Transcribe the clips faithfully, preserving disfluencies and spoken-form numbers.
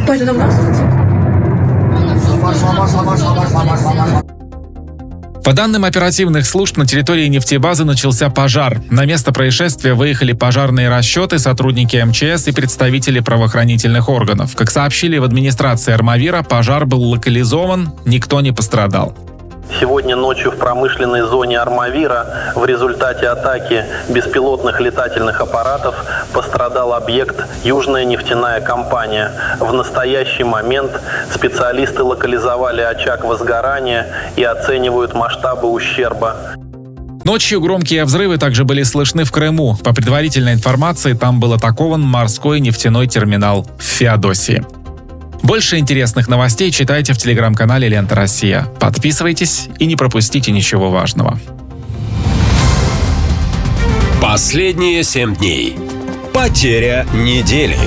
По данным оперативных служб, на территории нефтебазы начался пожар. На место происшествия выехали пожарные расчеты, сотрудники эм че эс и представители правоохранительных органов. Как сообщили в администрации Армавира, пожар был локализован, никто не пострадал. Сегодня ночью в промышленной зоне Армавира в результате атаки беспилотных летательных аппаратов пострадал объект «Южная нефтяная компания». В настоящий момент специалисты локализовали очаг возгорания и оценивают масштабы ущерба. Ночью громкие взрывы также были слышны в Крыму. По предварительной информации, там был атакован морской нефтяной терминал в Феодосии. Больше интересных новостей читайте в телеграм-канале «Лента Россия». Подписывайтесь и не пропустите ничего важного. Последние семь дней. Потеря недели.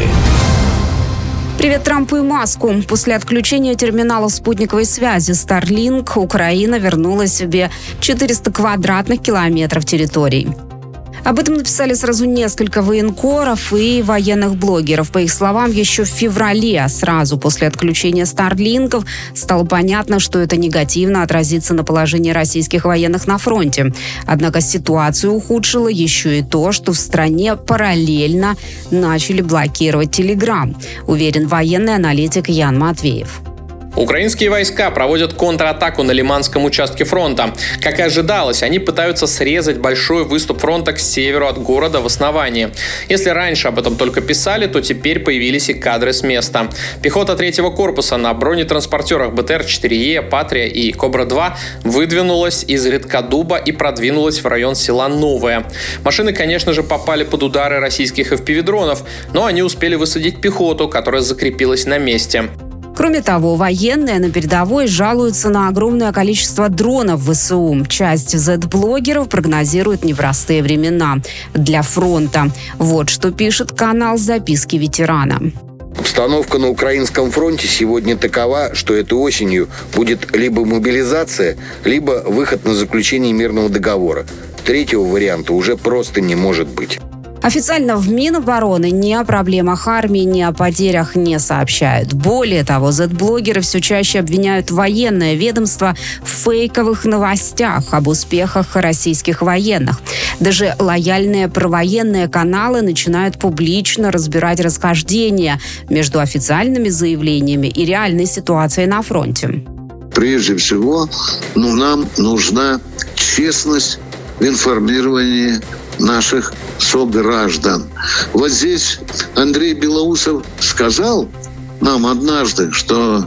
Привет Трампу и Маску. После отключения терминала спутниковой связи Starlink Украина вернула себе четыреста квадратных километров территорий. Об этом написали сразу несколько военкоров и военных блогеров. По их словам, еще в феврале, сразу после отключения старлинков, стало понятно, что это негативно отразится на положении российских военных на фронте. Однако ситуацию ухудшило еще и то, что в стране параллельно начали блокировать Telegram, уверен военный аналитик Ян Матвеев. Украинские войска проводят контратаку на Лиманском участке фронта. Как и ожидалось, они пытаются срезать большой выступ фронта к северу от города в основании. Если раньше об этом только писали, то теперь появились и кадры с места. Пехота третьего корпуса на бронетранспортерах бэ тэ эр четыре е, Патрия и Кобра два выдвинулась из Редкодуба и продвинулась в район села Новое. Машины, конечно же, попали под удары российских эф пи ви-дронов, но они успели высадить пехоту, которая закрепилась на месте. Кроме того, военные на передовой жалуются на огромное количество дронов вэ эс у. Часть зет-блогеров прогнозирует непростые времена для фронта. Вот что пишет канал «Записки ветерана». Обстановка на украинском фронте сегодня такова, что этой осенью будет либо мобилизация, либо выход на заключение мирного договора. Третьего варианта уже просто не может быть. Официально в Минобороны ни о проблемах армии, ни о потерях не сообщают. Более того, зет-блогеры все чаще обвиняют военное ведомство в фейковых новостях об успехах российских военных. Даже лояльные провоенные каналы начинают публично разбирать расхождения между официальными заявлениями и реальной ситуацией на фронте. Прежде всего, ну, нам нужна честность в информировании наших сограждан. Вот здесь Андрей Белоусов сказал нам однажды, что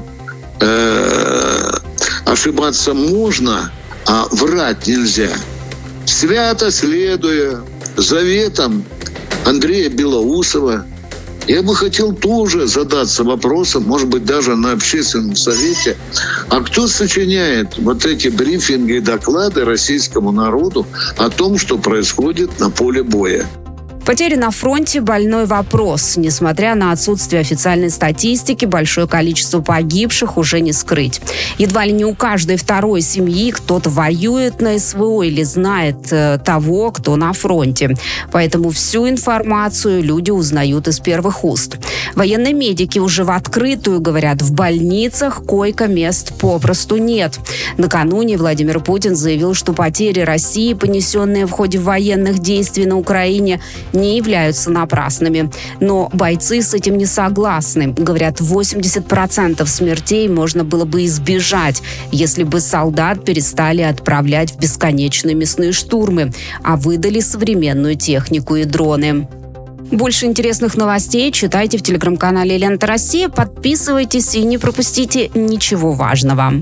э, ошибаться можно, а врать нельзя. Свято следуя заветам Андрея Белоусова, я бы хотел тоже задаться вопросом, может быть, даже на общественном совете, а кто сочиняет вот эти брифинги и доклады российскому народу о том, что происходит на поле боя? Потери на фронте – больной вопрос. Несмотря на отсутствие официальной статистики, большое количество погибших уже не скрыть. Едва ли не у каждой второй семьи кто-то воюет на эс вэ о или знает э, того, кто на фронте. Поэтому всю информацию люди узнают из первых уст. Военные медики уже в открытую говорят, в больницах койко-мест попросту нет. Накануне Владимир Путин заявил, что потери России, понесенные в ходе военных действий на Украине, не являются напрасными. Но бойцы с этим не согласны. Говорят, восемьдесят процентов смертей можно было бы избежать, если бы солдат перестали отправлять в бесконечные мясные штурмы, а выдали современную технику и дроны. Больше интересных новостей читайте в телеграм-канале «Лента Россия». Подписывайтесь и не пропустите ничего важного.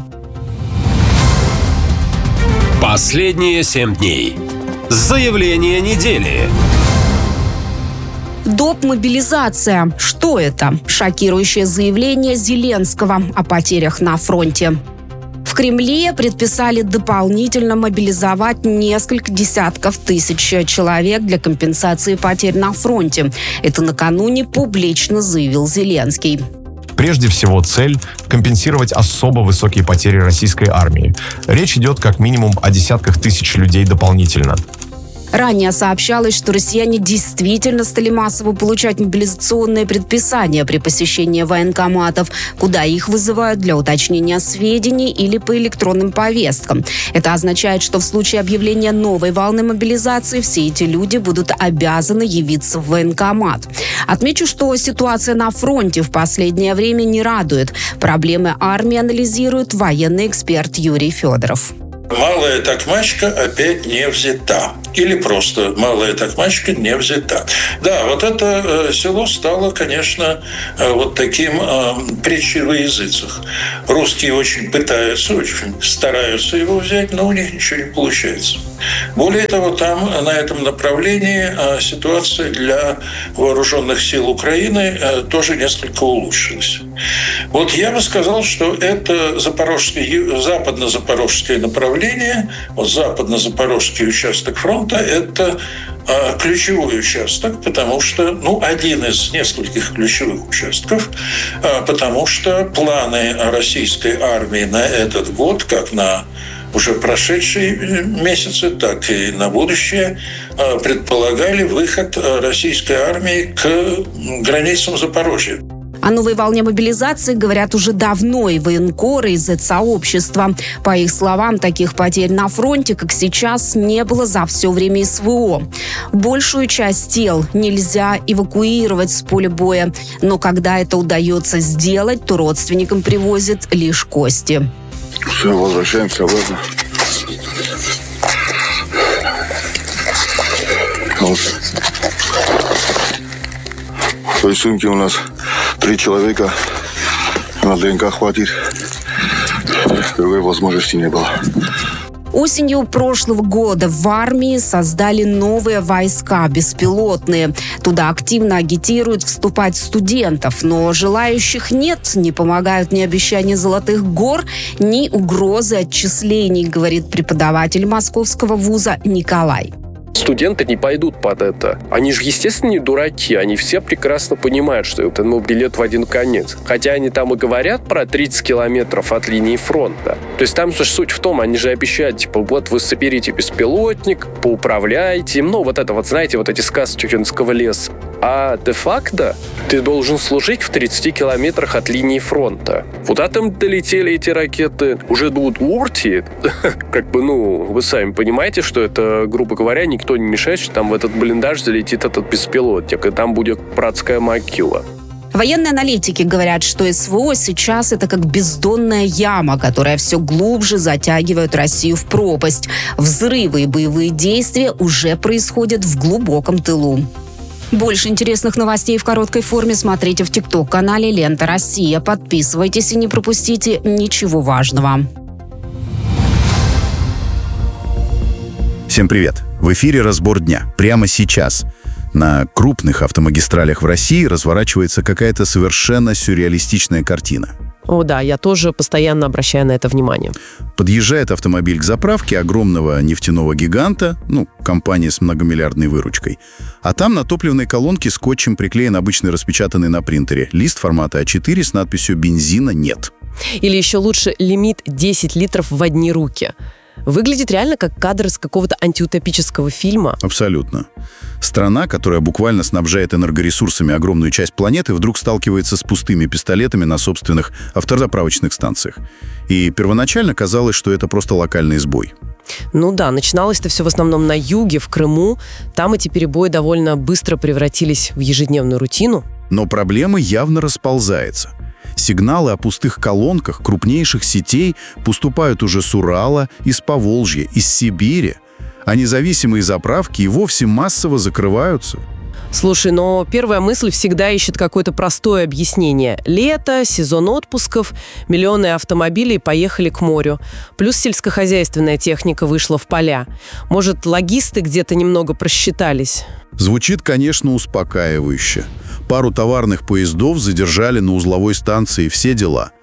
Последние семь дней. Заявление недели. Доп. Мобилизация. Что это? Шокирующее заявление Зеленского о потерях на фронте. В Кремле предписали дополнительно мобилизовать несколько десятков тысяч человек для компенсации потерь на фронте. Это накануне публично заявил Зеленский. Прежде всего, цель – компенсировать особо высокие потери российской армии. Речь идет как минимум о десятках тысяч людей дополнительно. Ранее сообщалось, что россияне действительно стали массово получать мобилизационные предписания при посещении военкоматов, куда их вызывают для уточнения сведений или по электронным повесткам. Это означает, что в случае объявления новой волны мобилизации все эти люди будут обязаны явиться в военкомат. Отмечу, что ситуация на фронте в последнее время не радует. Проблемы армии анализирует военный эксперт Юрий Федоров. Малая Токмачка опять не взята. Или просто Малая Токмачка не взята. Да, вот это э, село стало, конечно, э, вот таким э, притчей во языцах. Русские очень пытаются, очень стараются его взять, но у них ничего не получается. Более того, там на этом направлении э, ситуация для вооруженных сил Украины э, тоже несколько улучшилась. Вот я бы сказал, что это запорожское, западно-запорожское направление, вот западно-запорожский участок фронта – это э, ключевой участок, потому что, ну, один из нескольких ключевых участков, э, потому что планы российской армии на этот год, как на уже прошедшие месяцы, так и на будущее, э, предполагали выход российской армии к границам Запорожья. О новой волне мобилизации говорят уже давно и военкоры, и зэт-сообщества. По их словам, таких потерь на фронте, как сейчас, не было за все время СВО. Большую часть тел нельзя эвакуировать с поля боя, но когда это удается сделать, то родственникам привозят лишь кости. Все, возвращаемся обратно. Вот. В той сумке у нас три человека. На ДНК хватит. Другой возможности не было. Осенью прошлого года в армии создали новые войска, беспилотные. Туда активно агитируют вступать студентов, но желающих нет. Не помогают ни обещания золотых гор, ни угрозы отчислений, говорит преподаватель московского вуза Николай. Студенты не пойдут под это. Они же, естественно, не дураки. Они все прекрасно понимают, что это ну, билет в один конец. Хотя они там и говорят про тридцать километров от линии фронта. То есть там суть в том, они же обещают, типа, вот вы соберите беспилотник, поуправляйте. Ну, вот это вот, знаете, вот эти сказки Тюринского леса. А де-факто ты должен служить в тридцати километрах от линии фронта. Куда там долетели эти ракеты? Уже будут урти? Как бы, ну, вы сами понимаете, что это, грубо говоря, никто не мешает, что там в этот блиндаж залетит этот беспилотник, и там будет братская могила. Военные аналитики говорят, что СВО сейчас это как бездонная яма, которая все глубже затягивает Россию в пропасть. Взрывы и боевые действия уже происходят в глубоком тылу. Больше интересных новостей в короткой форме смотрите в ТикТок-канале «Лента Россия». Подписывайтесь и не пропустите ничего важного. Всем привет! В эфире «Разбор дня». Прямо сейчас на крупных автомагистралях в России разворачивается какая-то совершенно сюрреалистичная картина. О да, я тоже постоянно обращаю на это внимание. Подъезжает автомобиль к заправке огромного нефтяного гиганта, ну, компания с многомиллиардной выручкой, а там на топливной колонке скотчем приклеен обычный распечатанный на принтере лист формата а четыре с надписью «Бензина нет». Или еще лучше лимит десять литров в одни руки. Выглядит реально как кадр из какого-то антиутопического фильма. Абсолютно. Страна, которая буквально снабжает энергоресурсами огромную часть планеты, вдруг сталкивается с пустыми пистолетами на собственных автозаправочных станциях. И первоначально казалось, что это просто локальный сбой. Ну да, начиналось-то все в основном на юге, в Крыму. Там эти перебои довольно быстро превратились в ежедневную рутину. Но проблема явно расползается. Сигналы о пустых колонках крупнейших сетей поступают уже с Урала, из Поволжья, из Сибири, а независимые заправки и вовсе массово закрываются. Слушай, но первая мысль всегда ищет какое-то простое объяснение. Лето, сезон отпусков, миллионы автомобилей поехали к морю. Плюс сельскохозяйственная техника вышла в поля. Может, логисты где-то немного просчитались? Звучит, конечно, успокаивающе. Пару товарных поездов задержали на узловой станции, все дела.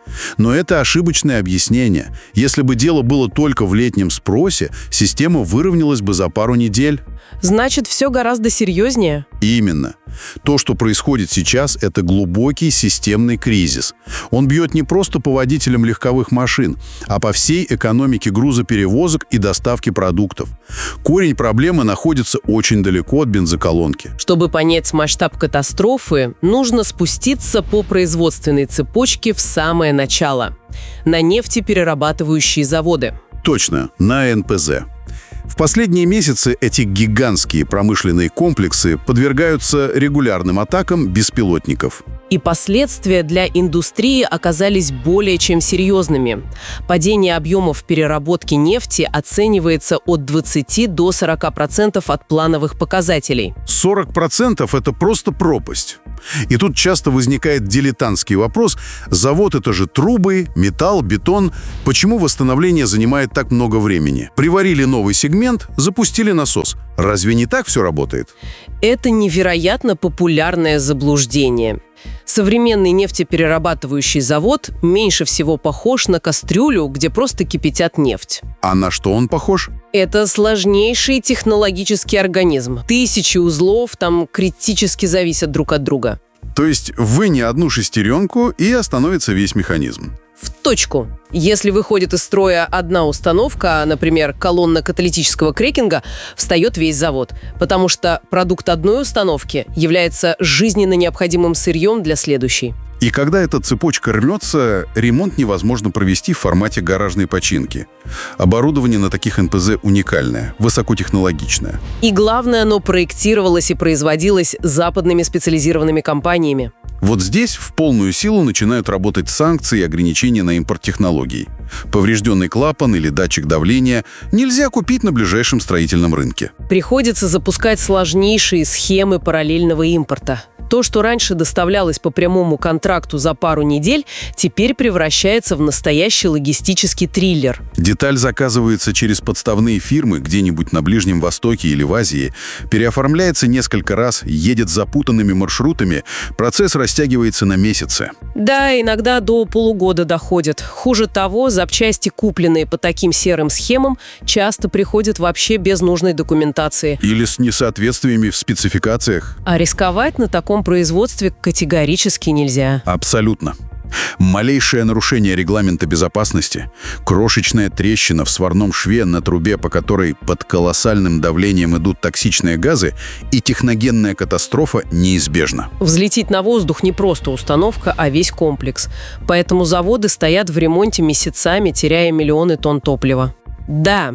Но это ошибочное объяснение. Если бы дело было только в летнем спросе, система выровнялась бы за пару недель. Значит, все гораздо серьезнее. Именно. То, что происходит сейчас, это глубокий системный кризис. Он бьет не просто по водителям легковых машин, а по всей экономике грузоперевозок и доставки продуктов. Корень проблемы находится очень далеко от бензоколонки. Чтобы понять масштаб катастрофы, нужно спуститься по производственной цепочке в самое начало. На нефтеперерабатывающие заводы. Точно, на эн пэ зэ. В последние месяцы эти гигантские промышленные комплексы подвергаются регулярным атакам беспилотников. И последствия для индустрии оказались более чем серьезными. Падение объемов переработки нефти оценивается от двадцати до сорока процентов от плановых показателей. сорок процентов – это просто пропасть. И тут часто возникает дилетантский вопрос: завод – это же трубы, металл, бетон. Почему восстановление занимает так много времени? Приварили новый сегмент, запустили насос. Разве не так все работает? Это невероятно популярное заблуждение. Современный нефтеперерабатывающий завод меньше всего похож на кастрюлю, где просто кипятят нефть. А на что он похож? Это сложнейший технологический организм. Тысячи узлов там критически зависят друг от друга. То есть вы одну шестеренку, и остановится весь механизм. В точку. Если выходит из строя одна установка, например, колонна каталитического крекинга, встает весь завод, потому что продукт одной установки является жизненно необходимым сырьем для следующей. И когда эта цепочка рвется, ремонт невозможно провести в формате гаражной починки. Оборудование на таких эн пэ зэ уникальное, высокотехнологичное. И главное, оно проектировалось и производилось западными специализированными компаниями. Вот здесь в полную силу начинают работать санкции и ограничения на импорт технологий. Поврежденный клапан или датчик давления нельзя купить на ближайшем строительном рынке. Приходится запускать сложнейшие схемы параллельного импорта. То, что раньше доставлялось по прямому контракту за пару недель, теперь превращается в настоящий логистический триллер. Деталь заказывается через подставные фирмы где-нибудь на Ближнем Востоке или в Азии, переоформляется несколько раз, едет запутанными маршрутами, процесс растягивается на месяцы. Да, иногда до полугода доходит. Хуже того, запчасти, купленные по таким серым схемам, часто приходят вообще без нужной документации. Или с несоответствиями в спецификациях. А рисковать на таком производстве категорически нельзя. Абсолютно. Малейшее нарушение регламента безопасности, крошечная трещина в сварном шве на трубе, по которой под колоссальным давлением идут токсичные газы, и техногенная катастрофа неизбежна. Взлететь на воздух не просто установка, а весь комплекс. Поэтому заводы стоят в ремонте месяцами, теряя миллионы тонн топлива. Да,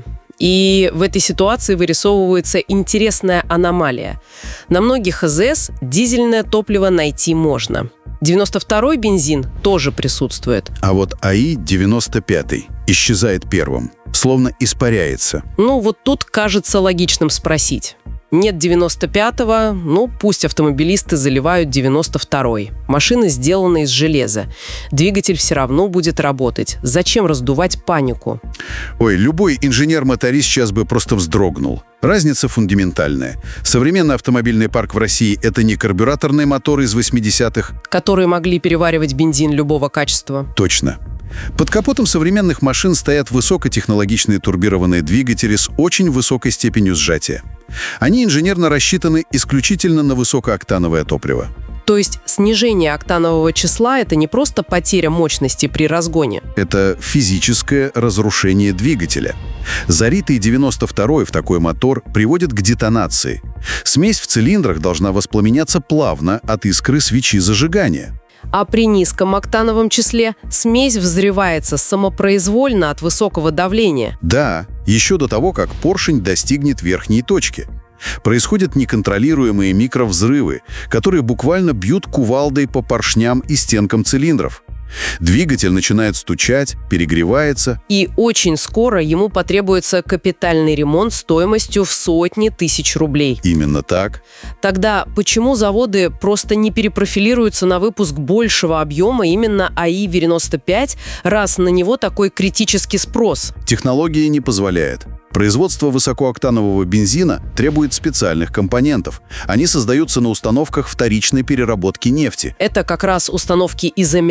и в этой ситуации вырисовывается интересная аномалия. На многих эс эс дизельное топливо найти можно. девяносто второй бензин тоже присутствует. А вот а и девяносто пятый исчезает первым, словно испаряется. Ну, вот тут кажется логичным спросить. Нет девяносто пятого, ну, пусть автомобилисты заливают девяносто второй. Машина сделана из железа. Двигатель все равно будет работать. Зачем раздувать панику? Ой, любой инженер-моторист сейчас бы просто вздрогнул. Разница фундаментальная. Современный автомобильный парк в России – это не карбюраторные моторы из восьмидесятых, которые могли переваривать бензин любого качества. Точно. Под капотом современных машин стоят высокотехнологичные турбированные двигатели с очень высокой степенью сжатия. Они инженерно рассчитаны исключительно на высокооктановое топливо. То есть снижение октанового числа – это не просто потеря мощности при разгоне. Это физическое разрушение двигателя. Заритый девяносто второй в такой мотор приводит к детонации. Смесь в цилиндрах должна воспламеняться плавно от искры свечи зажигания. А при низком октановом числе смесь взрывается самопроизвольно от высокого давления. Да, еще до того, как поршень достигнет верхней точки. Происходят неконтролируемые микровзрывы, которые буквально бьют кувалдой по поршням и стенкам цилиндров. Двигатель начинает стучать, перегревается. И очень скоро ему потребуется капитальный ремонт стоимостью в сотни тысяч рублей. Именно так. Тогда почему заводы просто не перепрофилируются на выпуск большего объема именно а и девяносто пять, раз на него такой критический спрос? Технология не позволяет. Производство высокооктанового бензина требует специальных компонентов. Они создаются на установках вторичной переработки нефти. Это как раз установки изомеризации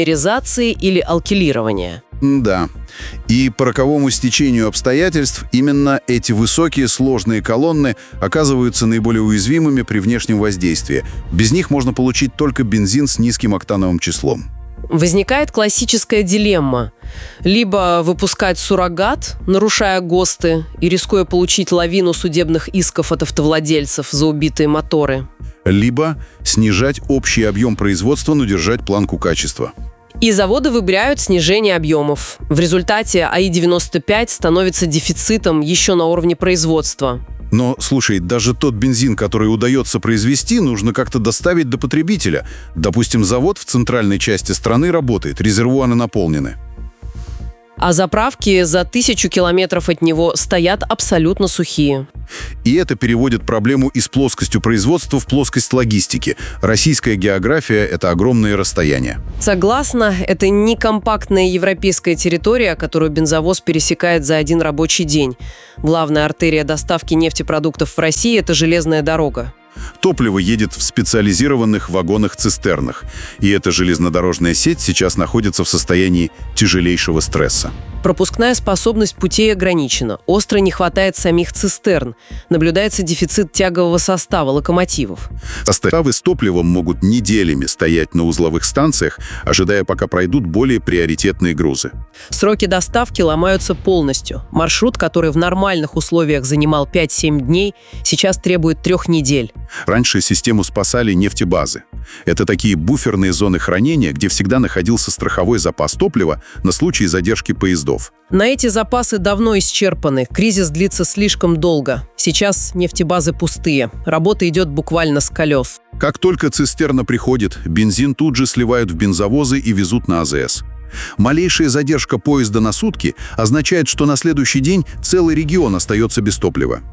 ферментации или алкилирования. Да. И по роковому стечению обстоятельств именно эти высокие сложные колонны оказываются наиболее уязвимыми при внешнем воздействии. Без них можно получить только бензин с низким октановым числом. Возникает классическая дилемма. Либо выпускать суррогат, нарушая ГОСТы и рискуя получить лавину судебных исков от автовладельцев за убитые моторы. Либо снижать общий объем производства, но держать планку качества. И заводы выбирают снижение объемов. В результате АИ девяносто пять становится дефицитом еще на уровне производства. Но, слушай, даже тот бензин, который удается произвести, нужно как-то доставить до потребителя. Допустим, завод в центральной части страны работает, резервуары наполнены. А заправки за тысячу километров от него стоят абсолютно сухие. И это переводит проблему из плоскости производства в плоскость логистики. Российская география – это огромные расстояния. Согласна, это не компактная европейская территория, которую бензовоз пересекает за один рабочий день. Главная артерия доставки нефтепродуктов в России – это железная дорога. Топливо едет в специализированных вагонах-цистернах. И эта железнодорожная сеть сейчас находится в состоянии тяжелейшего стресса. Пропускная способность путей ограничена. Остро не хватает самих цистерн. Наблюдается дефицит тягового состава, локомотивов. Составы с топливом могут неделями стоять на узловых станциях, ожидая, пока пройдут более приоритетные грузы. Сроки доставки ломаются полностью. Маршрут, который в нормальных условиях занимал пять-семь дней, сейчас требует трех недель. Раньше систему спасали нефтебазы. Это такие буферные зоны хранения, где всегда находился страховой запас топлива на случай задержки поездов. На эти запасы давно исчерпаны. Кризис длится слишком долго. Сейчас нефтебазы пустые. Работа идет буквально с колес. Как только цистерна приходит, бензин тут же сливают в бензовозы и везут на АЗС. Малейшая задержка поезда на сутки означает, что на следующий день целый регион остается без топлива.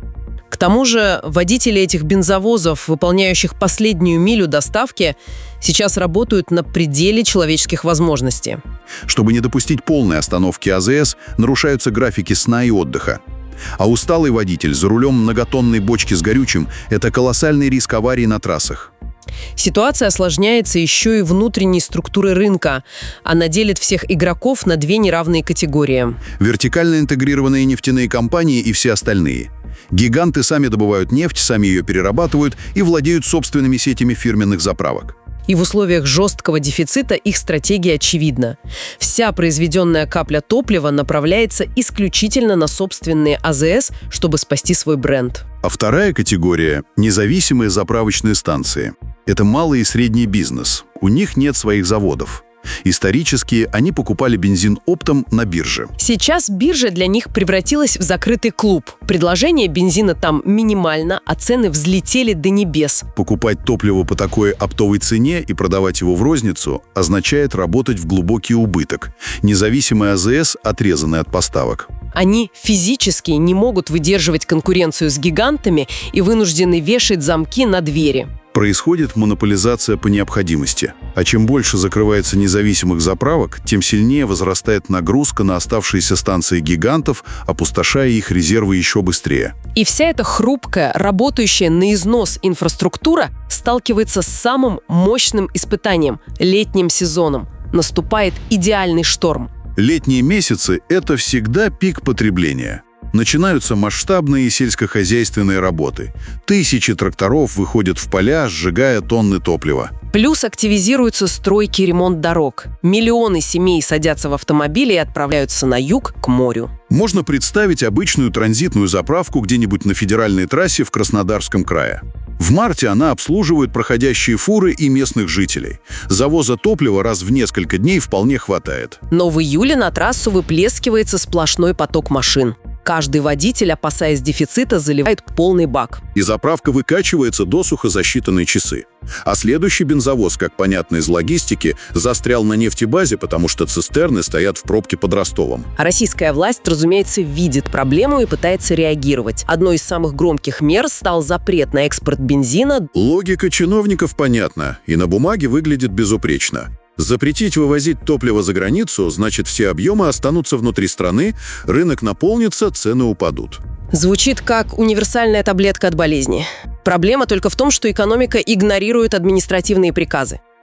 К тому же водители этих бензовозов, выполняющих последнюю милю доставки, сейчас работают на пределе человеческих возможностей. Чтобы не допустить полной остановки АЗС, нарушаются графики сна и отдыха. А усталый водитель за рулем многотонной бочки с горючим – это колоссальный риск аварий на трассах. Ситуация осложняется еще и внутренней структурой рынка. Она делит всех игроков на две неравные категории. Вертикально интегрированные нефтяные компании и все остальные. Гиганты сами добывают нефть, сами ее перерабатывают и владеют собственными сетями фирменных заправок. И в условиях жесткого дефицита их стратегия очевидна. Вся произведенная капля топлива направляется исключительно на собственные АЗС, чтобы спасти свой бренд. А вторая категория – независимые заправочные станции. Это малый и средний бизнес. У них нет своих заводов. Исторически они покупали бензин оптом на бирже. Сейчас биржа для них превратилась в закрытый клуб. Предложение бензина там минимально, а цены взлетели до небес. Покупать топливо по такой оптовой цене и продавать его в розницу означает работать в глубокий убыток. Независимые АЗС отрезаны от поставок. Они физически не могут выдерживать конкуренцию с гигантами и вынуждены вешать замки на двери. Происходит монополизация по необходимости. А чем больше закрывается независимых заправок, тем сильнее возрастает нагрузка на оставшиеся станции гигантов, опустошая их резервы еще быстрее. И вся эта хрупкая, работающая на износ инфраструктура сталкивается с самым мощным испытанием – летним сезоном. Наступает идеальный шторм. Летние месяцы – это всегда пик потребления. Начинаются масштабные сельскохозяйственные работы. Тысячи тракторов выходят в поля, сжигая тонны топлива. Плюс активизируются стройки и ремонт дорог. Миллионы семей садятся в автомобили и отправляются на юг, к морю. Можно представить обычную транзитную заправку где-нибудь на федеральной трассе в Краснодарском крае. В марте она обслуживает проходящие фуры и местных жителей. Завоза топлива раз в несколько дней вполне хватает. Но в июле на трассу выплескивается сплошной поток машин. Каждый водитель, опасаясь дефицита, заливает полный бак. И заправка выкачивается досуха за считанные часы. А следующий бензовоз, как понятно из логистики, застрял на нефтебазе, потому что цистерны стоят в пробке под Ростовом. А российская власть, разумеется, видит проблему и пытается реагировать. Одной из самых громких мер стал запрет на экспорт бензина. Логика чиновников понятна и на бумаге выглядит безупречно. Запретить вывозить топливо за границу, значит, все объемы останутся внутри страны, рынок наполнится, цены упадут. Звучит как универсальная таблетка от болезни. Проблема только в том, что экономика игнорирует административные приказы.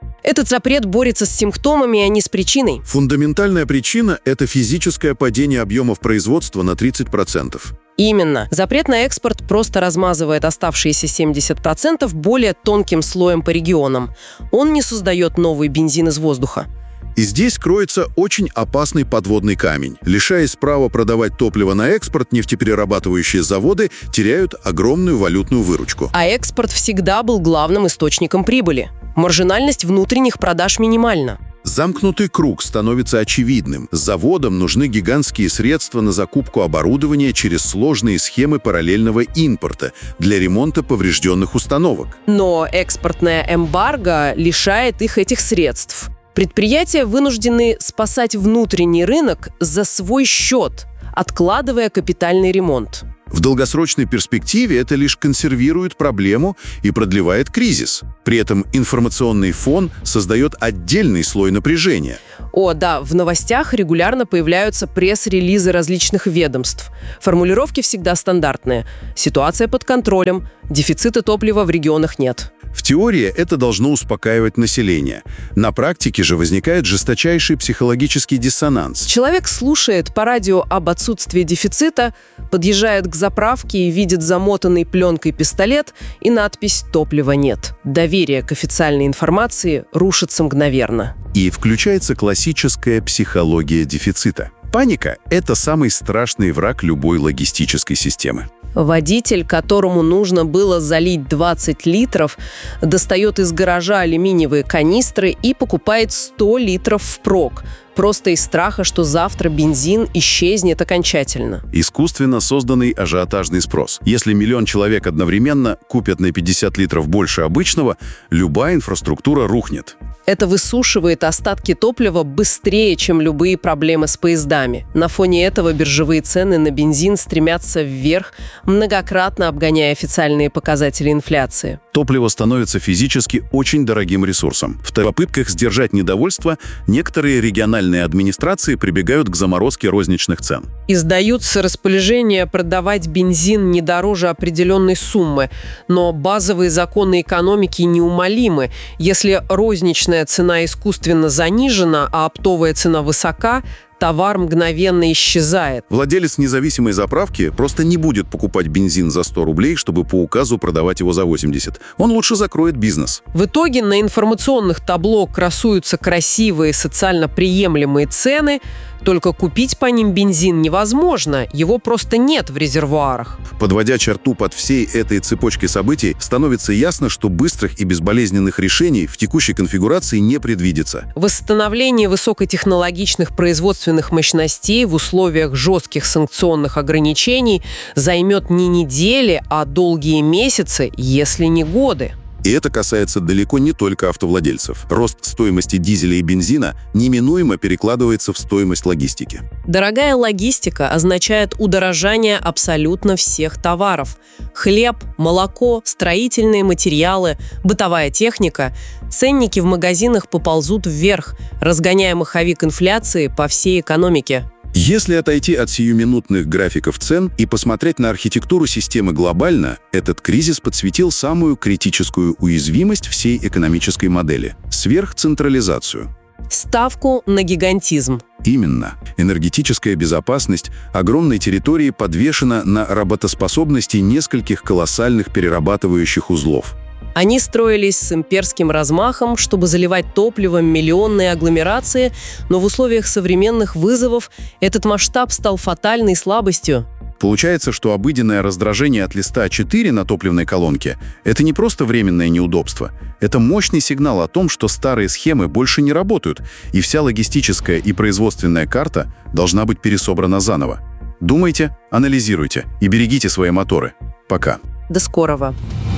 Этот запрет борется с симптомами, а не с причиной. Фундаментальная причина – это физическое падение объемов производства на тридцать процентов. Именно. Запрет на экспорт просто размазывает оставшиеся семьдесят процентов более тонким слоем по регионам. Он не создает новый бензин из воздуха. И здесь кроется очень опасный подводный камень. Лишаясь права продавать топливо на экспорт, нефтеперерабатывающие заводы теряют огромную валютную выручку. А экспорт всегда был главным источником прибыли. Маржинальность внутренних продаж минимальна. Замкнутый круг становится очевидным. Заводам нужны гигантские средства на закупку оборудования через сложные схемы параллельного импорта для ремонта поврежденных установок. Но экспортная эмбарго лишает их этих средств. Предприятия вынуждены спасать внутренний рынок за свой счет, откладывая капитальный ремонт. В долгосрочной перспективе это лишь консервирует проблему и продлевает кризис. При этом информационный фон создает отдельный слой напряжения. О, да, в новостях регулярно появляются пресс-релизы различных ведомств. Формулировки всегда стандартные. Ситуация под контролем, дефицита топлива в регионах нет. В теории это должно успокаивать население. На практике же возникает жесточайший психологический диссонанс. Человек слушает по радио об отсутствии дефицита, подъезжает к заправке и видит замотанный пленкой пистолет и надпись «Топлива нет». Доверие к официальной информации рушится мгновенно. И включается классическая психология дефицита. Паника – это самый страшный враг любой логистической системы. Водитель, которому нужно было залить двадцать литров, достает из гаража алюминиевые канистры и покупает сто литров впрок, просто из страха, что завтра бензин исчезнет окончательно. Искусственно созданный ажиотажный спрос. Если миллион человек одновременно купят на пятьдесят литров больше обычного, любая инфраструктура рухнет. Это высушивает остатки топлива быстрее, чем любые проблемы с поездами. На фоне этого биржевые цены на бензин стремятся вверх, многократно обгоняя официальные показатели инфляции. Топливо становится физически очень дорогим ресурсом. В попытках сдержать недовольство некоторые региональные администрации прибегают к заморозке розничных цен. Издаются распоряжения продавать бензин не дороже определенной суммы, но базовые законы экономики неумолимы. Если розничная цена искусственно занижена, а оптовая цена высока, товар мгновенно исчезает. Владелец независимой заправки просто не будет покупать бензин за сто рублей, чтобы по указу продавать его за восемьдесят. Он лучше закроет бизнес. В итоге на информационных табло красуются красивые социально приемлемые цены, только купить по ним бензин невозможно, его просто нет в резервуарах. Подводя черту под всей этой цепочкой событий, становится ясно, что быстрых и безболезненных решений в текущей конфигурации не предвидится. Восстановление высокотехнологичных производственных мощностей в условиях жестких санкционных ограничений займет не недели, а долгие месяцы, если не годы. И это касается далеко не только автовладельцев. Рост стоимости дизеля и бензина неминуемо перекладывается в стоимость логистики. Дорогая логистика означает удорожание абсолютно всех товаров. Хлеб, молоко, строительные материалы, бытовая техника. Ценники в магазинах поползут вверх, разгоняя маховик инфляции по всей экономике. Если отойти от сиюминутных графиков цен и посмотреть на архитектуру системы глобально, этот кризис подсветил самую критическую уязвимость всей экономической модели – сверхцентрализацию. Ставку на гигантизм. Именно. Энергетическая безопасность огромной территории подвешена на работоспособности нескольких колоссальных перерабатывающих узлов. Они строились с имперским размахом, чтобы заливать топливом миллионные агломерации, но в условиях современных вызовов этот масштаб стал фатальной слабостью. Получается, что обыденное раздражение от листа а четыре на топливной колонке – это не просто временное неудобство. Это мощный сигнал о том, что старые схемы больше не работают, и вся логистическая и производственная карта должна быть пересобрана заново. Думайте, анализируйте и берегите свои моторы. Пока. До скорого.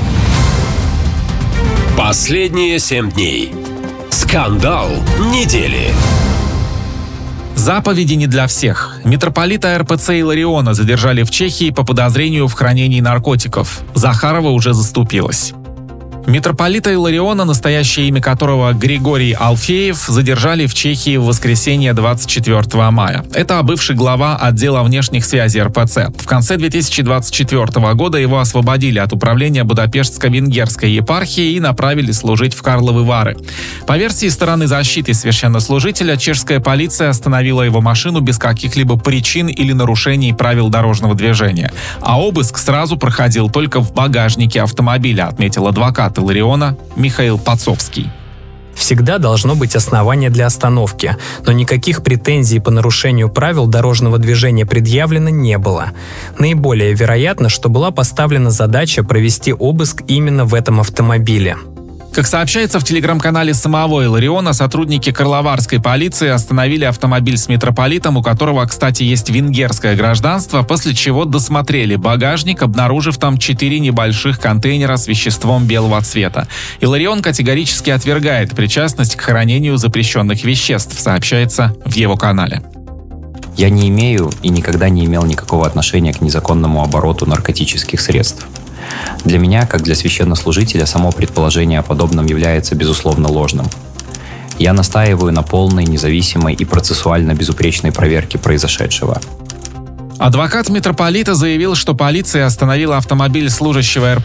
Последние семь дней. Скандал недели. Заповеди не для всех. Митрополита эр пэ цэ Илариона задержали в Чехии по подозрению в хранении наркотиков. Захарова уже заступилась. Митрополита Иллариона, настоящее имя которого Григорий Алфеев, задержали в Чехии в воскресенье двадцать четвёртого мая. Это бывший глава отдела внешних связей эр пэ цэ. В конце две тысячи двадцать четвёртого года его освободили от управления Будапештско-Венгерской епархии и направили служить в Карловы Вары. По версии стороны защиты священнослужителя, чешская полиция остановила его машину без каких-либо причин или нарушений правил дорожного движения. А обыск сразу проходил только в багажнике автомобиля, отметил адвокат Иллариона Михаил Пацовский. Всегда должно быть основание для остановки, но никаких претензий по нарушению правил дорожного движения предъявлено не было. Наиболее вероятно, что была поставлена задача провести обыск именно в этом автомобиле. Как сообщается в телеграм-канале самого Иллариона, сотрудники карловарской полиции остановили автомобиль с митрополитом, у которого, кстати, есть венгерское гражданство, после чего досмотрели багажник, обнаружив там четыре небольших контейнера с веществом белого цвета. Илларион категорически отвергает причастность к хранению запрещенных веществ, сообщается в его канале. Я не имею и никогда не имел никакого отношения к незаконному обороту наркотических средств. Для меня, как для священнослужителя, само предположение о подобном является, безусловно, ложным. Я настаиваю на полной, независимой и процессуально безупречной проверке произошедшего. Адвокат митрополита заявил, что полиция остановила автомобиль служащего эр